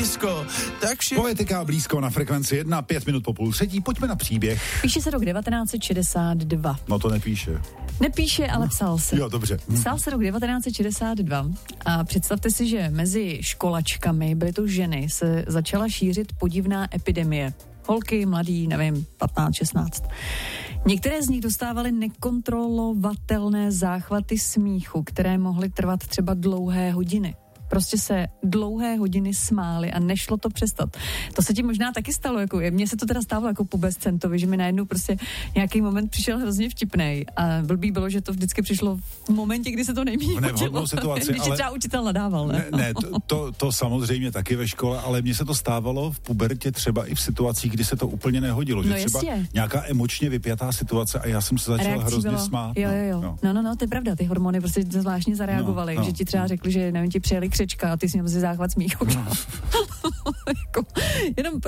blízko. Tak Poetika blízko na frekvenci 1, 5 minut po půl třetí. Pojďme na příběh. Píše se rok 1962. No to nepíše. Nepíše, ale psal se. Jo, dobře. Psal se rok 1962 a představte si, že mezi školačkami, byly to ženy, se začala šířit podivná epidemie. Holky, mladí, nevím, 15, 16. Některé z nich dostávaly nekontrolovatelné záchvaty smíchu, které mohly trvat třeba dlouhé hodiny. Prostě se dlouhé hodiny smáli a nešlo to přestat. To se ti možná taky stalo, jako mně se to teda stávalo jako po Bezcentovi, že mi najednou prostě nějaký moment přišel hrozně vtipnej a blbý bylo, že to vždycky přišlo v momentě, kdy se to nejméně hodilo. Nevhodnou situaci, když třeba učitel nadával, ne? Ne, to samozřejmě taky ve škole, ale mně se to stávalo v pubertě třeba i v situacích, kdy se to úplně nehodilo, že třeba nějaká emočně vypjatá situace a já jsem se začal hrozně smát. Jo. No, to je pravda, ty hormony prostě zvláštně zareagovaly, že ti třeba řekli, že nevím, ti přijeli křečka a ty jsi měl si záchvat smíchu. No. Jako, jenom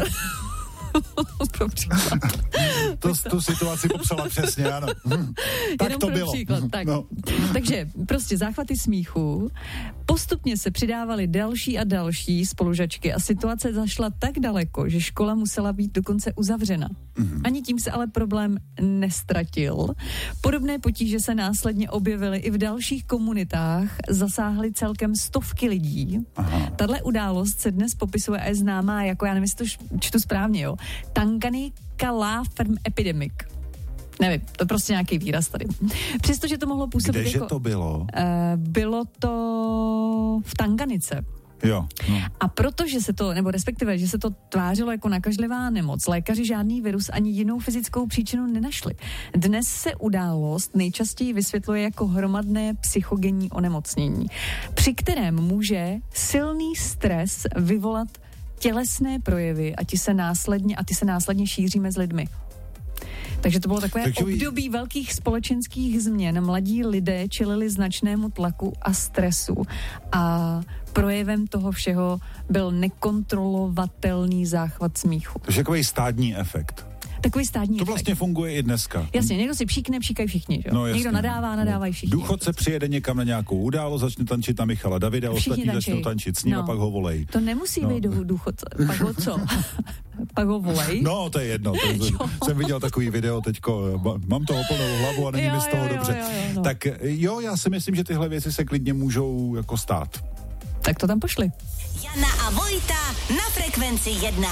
pro příklad. Tu situaci popsala přesně, ano. Tak jenom to pro bylo. Příklad, tak. No. Takže prostě záchvaty smíchu, postupně se přidávaly další a další spolužačky a situace zašla tak daleko, že škola musela být dokonce uzavřena. Ani tím se ale problém nestratil. Podobné potíže se následně objevily i v dalších komunitách, zasáhly celkem stovky lidí. Tahle událost se dnes popisuje a je známá jako, já nevím, jestli to čtu správně, jo, Tanganyika Laferm Epidemic. Nevím, to je prostě nějaký výraz tady. Přestože to mohlo působit Kdeže to bylo? Bylo to v Tanganice. Jo. No. A protože se to, nebo respektive, že se to tvářilo jako nakažlivá nemoc, lékaři žádný virus ani jinou fyzickou příčinu nenašli. Dnes se událost nejčastěji vysvětluje jako hromadné psychogenní onemocnění, při kterém může silný stres vyvolat tělesné projevy a ty se následně šíří mezi lidmi. Takže to bylo takové období velkých společenských změn. Mladí lidé čelili značnému tlaku a stresu a projevem toho všeho byl nekontrolovatelný záchvat smíchu. Takže takový stádní efekt. Takový stádní efekt. To vlastně funguje i dneska. Jasně, někdo si píkají všichni, že? No, někdo nadávají všichni. Důchodce přijede někam na nějakou událost, začne tančit na Michala Davida, ostatní začnou tančit s ním a pak ho volej. To nemusí být důchodce. Pak ho co? Pak ho volej? No, to je jedno. Jsem viděl takový video teďko, mám toho plnou hlavu a není mi z toho dobře. Jo. Tak jo, já si myslím, že tyhle věci se klidně můžou jako stát. Tak to tam pošli. Jana a Vojta na frekvenci 1.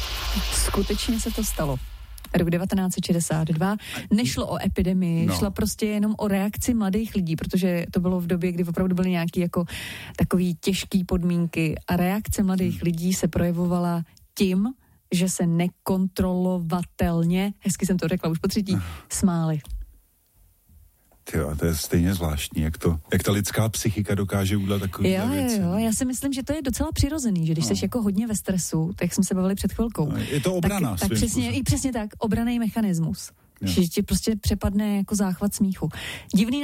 Skutečně se to stalo. Rok 1962. Nešlo o epidemii, šlo prostě jenom o reakci mladých lidí, protože to bylo v době, kdy opravdu byly nějaký jako takový těžký podmínky a reakce mladých lidí se projevovala tím, že se nekontrolovatelně, hezky jsem to řekla už po třetí, smáli. Jo, to je stejně zvláštní, jak ta lidská psychika dokáže udělat takové věci. Jo, já si myslím, že to je docela přirozený, že když jsi jako hodně ve stresu, tak jsme se bavili před chvilkou. Je to obrana. Tak přesně tak, obranný mechanismus. Že ti prostě přepadne jako záchvat smíchu. Divný